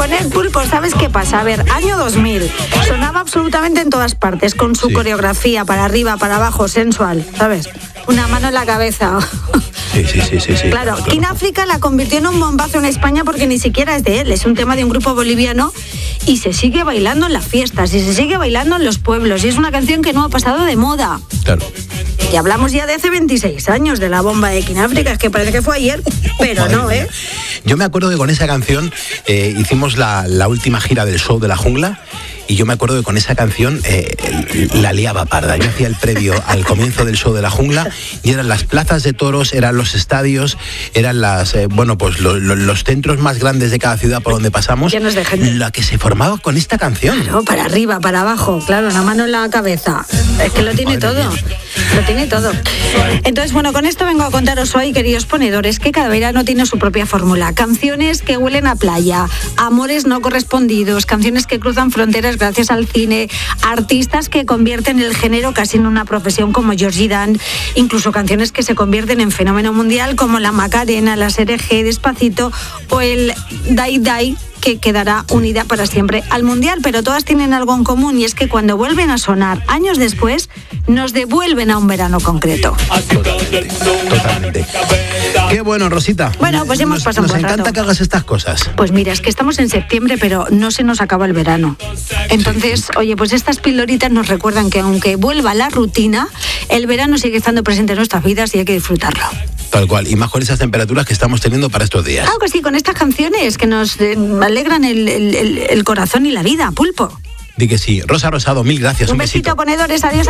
Con el Pulpo, ¿sabes qué pasa? A ver, año 2000, sonaba absolutamente en todas partes, con su coreografía para arriba, para abajo, sensual, ¿sabes? Una mano en la cabeza. Sí. Claro, King África la convirtió en un bombazo en España porque ni siquiera es de él, es un tema de un grupo boliviano y se sigue bailando en las fiestas y se sigue bailando en los pueblos y es una canción que no ha pasado de moda. Claro. Y hablamos ya de hace 26 años de la bomba de King África, es que parece que fue ayer, pero no, ¿eh? Yo me acuerdo que con esa canción hicimos la última gira del show de la jungla. Y yo me acuerdo que con esa canción la liaba parda. Yo hacía el previo al comienzo del show de la jungla y eran las plazas de toros, eran los estadios, eran los centros más grandes de cada ciudad por donde pasamos. Llenos de gente. La que se formaba con esta canción. Claro, para arriba, para abajo, claro, una mano en la cabeza. Es que lo tiene todo. Lo tiene todo. Entonces, bueno, con esto vengo a contaros hoy, queridos ponedores, que cada verano tiene su propia fórmula. Canciones que huelen a playa, amores no correspondidos, canciones que cruzan fronteras gracias al cine, artistas que convierten el género casi en una profesión como Georgie Dan, incluso canciones que se convierten en fenómeno mundial como la Macarena, la SRG, Despacito o el Dai Dai, que quedará unida para siempre al mundial, pero todas tienen algo en común y es que cuando vuelven a sonar años después nos devuelven a un verano concreto. Totalmente. Qué bueno, Rosita. Bueno, pues hemos pasado un buen rato. Nos encanta que hagas estas cosas. Pues mira, es que estamos en septiembre, pero no se nos acaba el verano. Entonces, oye, pues estas pildoritas nos recuerdan que aunque vuelva la rutina, el verano sigue estando presente en nuestras vidas y hay que disfrutarlo. Tal cual, y más con esas temperaturas que estamos teniendo para estos días. Claro que sí, con estas canciones que nos alegran el corazón y la vida, Pulpo. Di que sí. Rosa Rosado, mil gracias. Un besito, ponedores, adiós.